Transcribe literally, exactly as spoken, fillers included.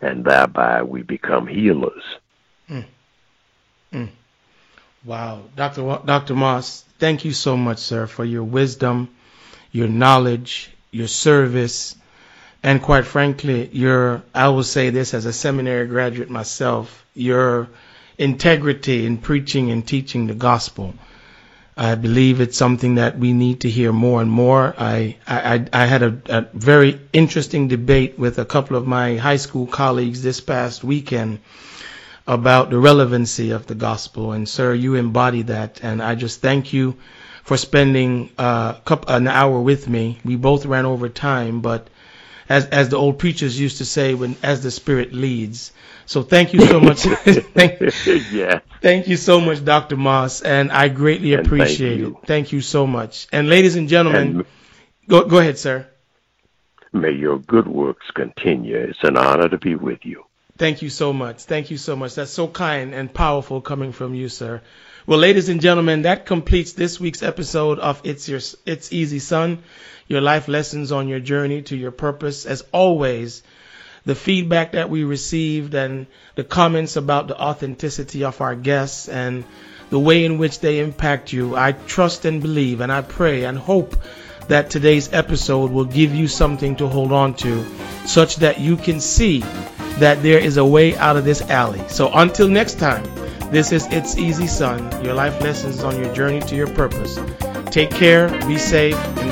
and thereby we become healers. Mm. Mm. Wow. Doctor Wa- Doctor Moss, thank you so much, sir, for your wisdom, your knowledge, your service, and quite frankly, your, I will say this as a seminary graduate myself, your integrity in preaching and teaching the gospel. I believe it's something that we need to hear more and more. I, I, I had a, a very interesting debate with a couple of my high school colleagues this past weekend about the relevancy of the gospel. And sir, you embody that. And I just thank you for spending uh, an hour with me. We both ran over time, but as as the old preachers used to say, when as the Spirit leads. So thank you so much. thank, yeah. thank you so much, Doctor Moss, and I greatly and appreciate thank it. Thank you so much. And ladies and gentlemen, and go go ahead, sir. May your good works continue. It's an honor to be with you. Thank you so much. Thank you so much. That's so kind and powerful coming from you, sir. Well, ladies and gentlemen, that completes this week's episode of It's Your It's Easy Son, your life lessons on your journey to your purpose. As always, the feedback that we received and the comments about the authenticity of our guests and the way in which they impact you, I trust and believe and I pray and hope that today's episode will give you something to hold on to, such that you can see that there is a way out of this alley. So until next time, this is It's Easy Son, your life lessons on your journey to your purpose. Take care, be safe, and